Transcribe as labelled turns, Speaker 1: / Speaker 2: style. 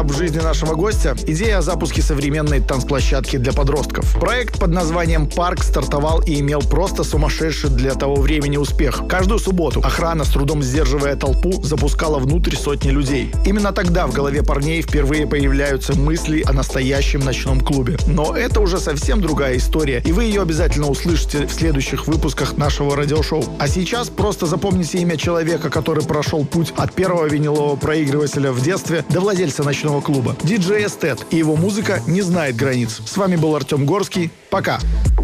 Speaker 1: В жизни нашего гостя идея о запуске современной танцплощадки для подростков. Проект под названием «Парк» стартовал и имел просто сумасшедший для того времени успех. Каждую субботу охрана, с трудом сдерживая толпу, запускала внутрь сотни людей. Именно тогда в голове парней впервые появляются мысли о настоящем ночном клубе. Но это уже совсем другая история, и вы ее обязательно услышите в следующих выпусках нашего радиошоу. А сейчас просто запомните имя человека, который прошел путь от первого винилового проигрывателя в детстве до владельца ночного клуба. Диджей Эстет, и его музыка не знает границ. С вами был Артем Горский. Пока!